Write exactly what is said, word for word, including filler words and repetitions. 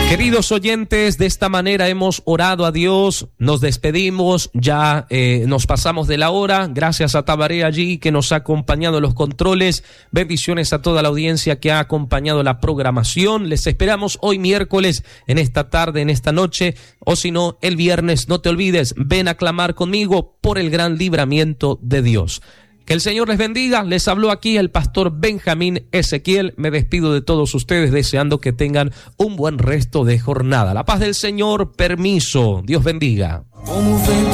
Queridos oyentes, de esta manera hemos orado a Dios, nos despedimos, ya eh, nos pasamos de la hora. Gracias a Tabaré allí que nos ha acompañado en los controles. Bendiciones a toda la audiencia que ha acompañado la programación. Les esperamos hoy miércoles, en esta tarde, en esta noche, o si no, el viernes. No te olvides, ven a clamar conmigo por el gran libramiento de Dios. Que el Señor les bendiga. Les habló aquí el pastor Benjamín Ezequiel. Me despido de todos ustedes deseando que tengan un buen resto de jornada. La paz del Señor, permiso. Dios bendiga.